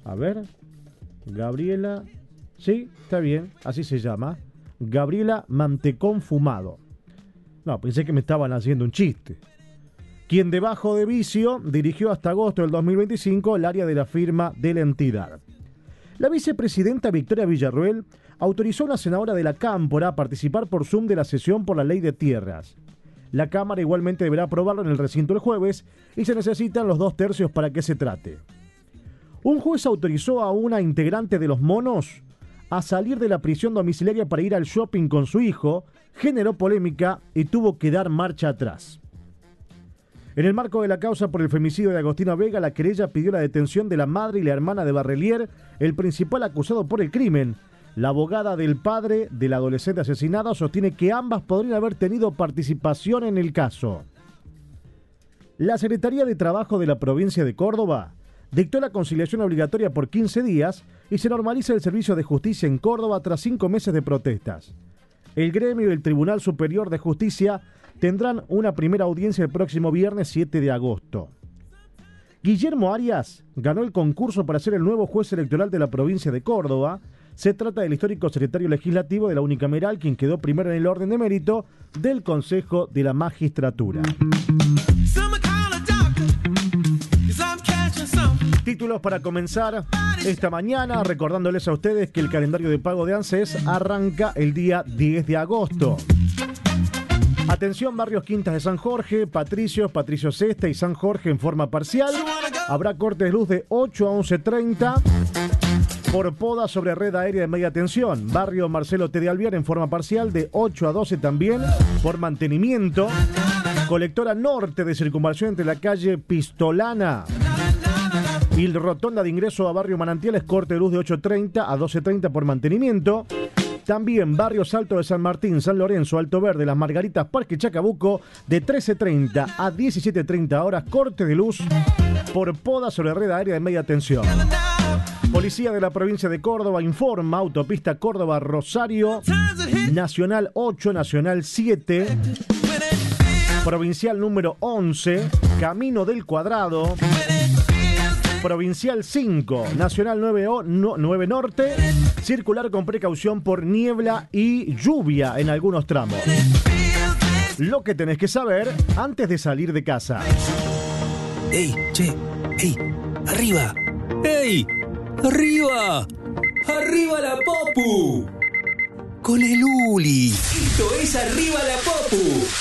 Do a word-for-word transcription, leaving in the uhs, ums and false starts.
A ver. Gabriela. Sí, está bien, así se llama. Gabriela Mantecón Fumado. No, pensé que me estaban haciendo un chiste. Quien debajo de vicio dirigió hasta agosto del dos mil veinticinco el área de la firma de la entidad. La vicepresidenta Victoria Villarruel autorizó a una senadora de la Cámpora a participar por Zoom de la sesión por la ley de tierras. La Cámara igualmente deberá aprobarlo en el recinto el jueves y se necesitan los dos tercios para que se trate. Un juez autorizó a una integrante de Los Monos a salir de la prisión domiciliaria para ir al shopping con su hijo, generó polémica y tuvo que dar marcha atrás. En el marco de la causa por el femicidio de Agostina Vega, la querella pidió la detención de la madre y la hermana de Barrelier, el principal acusado por el crimen. La abogada del padre del adolescente asesinado sostiene que ambas podrían haber tenido participación en el caso. La Secretaría de Trabajo de la provincia de Córdoba dictó la conciliación obligatoria por quince días y se normaliza el servicio de justicia en Córdoba tras cinco meses de protestas. El gremio y el Tribunal Superior de Justicia tendrán una primera audiencia el próximo viernes siete de agosto. Guillermo Arias ganó el concurso para ser el nuevo juez electoral de la provincia de Córdoba. Se trata del histórico secretario legislativo de la unicameral, quien quedó primero en el orden de mérito del Consejo de la Magistratura. Títulos para comenzar esta mañana, recordándoles a ustedes que el calendario de pago de ANSES arranca el día diez de agosto. Atención, barrios Quintas de San Jorge, Patricios, Patricio Sesta y San Jorge en forma parcial. Habrá cortes de luz de ocho a once treinta por poda sobre red aérea de media tensión. Barrio Marcelo T. de Alvear en forma parcial de ocho a doce también por mantenimiento. Colectora norte de circunvalación entre la calle Pistolana y la rotonda de ingreso a barrio Manantiales, corte de luz de ocho treinta a doce treinta por mantenimiento. También barrios Alto de San Martín, San Lorenzo, Alto Verde, Las Margaritas, Parque Chacabuco, de trece treinta a diecisiete treinta horas, corte de luz por poda sobre red aérea de media tensión. Policía de la provincia de Córdoba informa, autopista Córdoba-Rosario, Nacional ocho, Nacional siete, Provincial número once, Camino del Cuadrado, Provincial cinco, Nacional nueve, o, no, nueve Norte, circular con precaución por niebla y lluvia en algunos tramos. Lo que tenés que saber antes de salir de casa. ¡Ey, che! ¡Ey! ¡Arriba! ¡Ey! ¡Arriba! ¡Arriba la Popu! Con el Uli. Esto es Arriba la Popu.